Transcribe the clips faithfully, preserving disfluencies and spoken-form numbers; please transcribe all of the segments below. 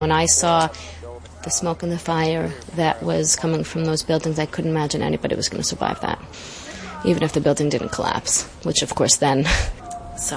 When I saw the smoke and the fire that was coming from those buildings, I couldn't imagine anybody was going to survive that, even if the building didn't collapse, which of course then, so.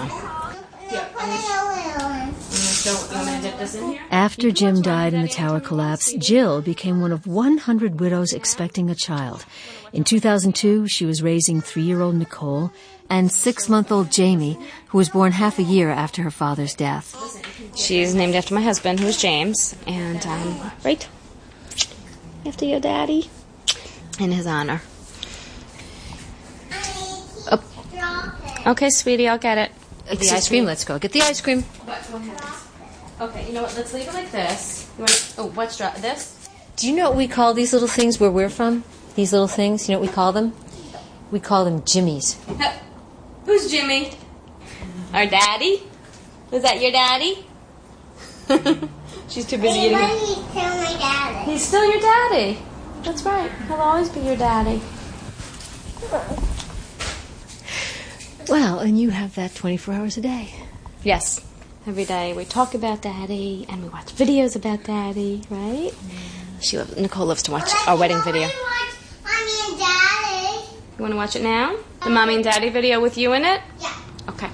After Jim died in the tower collapse, Jill became one of one hundred widows expecting a child. In two thousand two, she was raising three-year-old Nicole and six-month-old Jamie, who was born half a year after her father's death. She's named after my husband, who's James, and, um, right after your daddy, in his honor. Oh. Okay, sweetie, I'll get it. The, the ice cream, let's go. Get the ice cream. What, what happens? Okay, you know what, let's leave it like this. You want, oh, what's dry, this? Do you know what we call these little things where we're from? These little things, you know what we call them? We call them Jimmies. Who's Jimmy? Our daddy? Was that your daddy? She's too busy eating it. He's still my daddy. He's still your daddy. That's right. He'll always be your daddy. Well, and you have that twenty-four hours a day. Yes. Every day we talk about daddy and we watch videos about daddy, right? Mm. She loves, Nicole loves to watch well, our wedding video. Watch Mommy and Daddy. You want to watch it now? The Mommy and Daddy video with you in it? Yeah. Okay.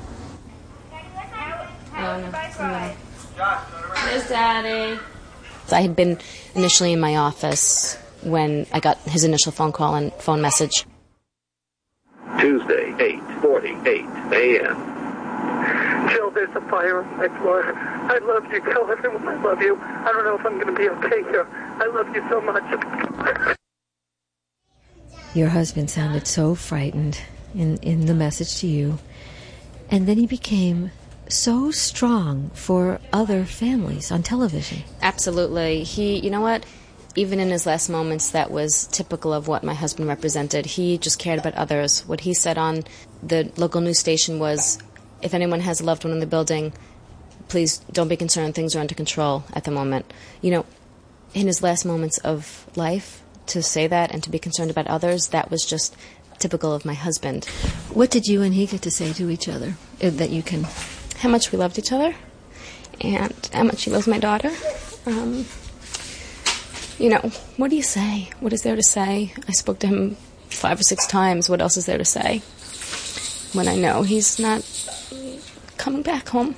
Oh, no. There's Daddy. I had been initially in my office when I got his initial phone call and phone message. Tuesday, eight forty-eight a.m. Jill, there's a fire on my floor. I love you. Tell everyone I love you. I don't know if I'm going to be okay here. I love you so much. Your husband sounded so frightened in, in the message to you. And then he became so strong for other families on television. Absolutely. He, you know what? Even in his last moments, that was typical of what my husband represented. He just cared about others. What he said on the local news station was, if anyone has a loved one in the building, please don't be concerned. Things are under control at the moment. You know, in his last moments of life, to say that and to be concerned about others, that was just typical of my husband. What did you and he get to say to each other that you can... How much we loved each other and how much he loves my daughter. Um, you know, what do you say? What is there to say? I spoke to him five or six times. What else is there to say when I know he's not coming back home?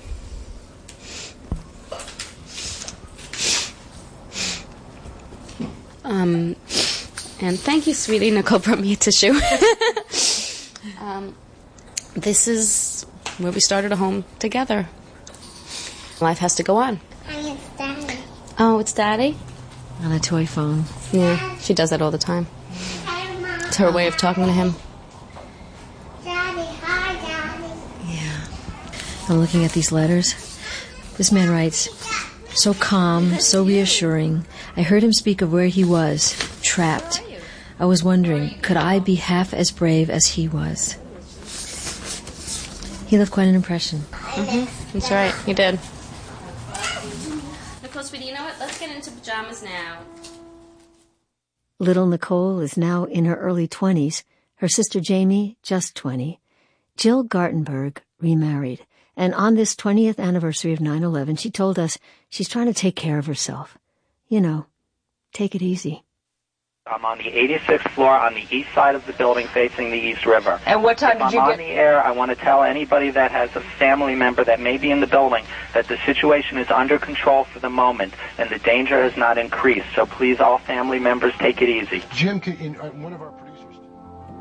Um, and thank you, sweetie. Nicole brought me a tissue. um, this is where we started a home together. Life has to go on. Hi, it's Daddy. Oh, it's Daddy? On a toy phone. Yeah, she does that all the time. Hi, Mom. It's her way of talking to him. Daddy, hi, Daddy. Yeah. I'm looking at these letters. This man writes, so calm, so reassuring. I heard him speak of where he was, trapped. I was wondering, could I be half as brave as he was? He left quite an impression. Mm-hmm. That's right, he did. Nicole, sweetie, you know what? Let's get into pajamas now. Little Nicole is now in her early twenties. Her sister Jamie, just twenty. Jill Gartenberg remarried. And on this twentieth anniversary of nine eleven, she told us she's trying to take care of herself. You know, take it easy. I'm on the eighty-sixth floor on the east side of the building facing the East River. And what time if did I'm you on get... the air, I want to tell anybody that has a family member that may be in the building that the situation is under control for the moment and the danger has not increased. So please, all family members, take it easy. Jim, can, in, uh, one of our producers...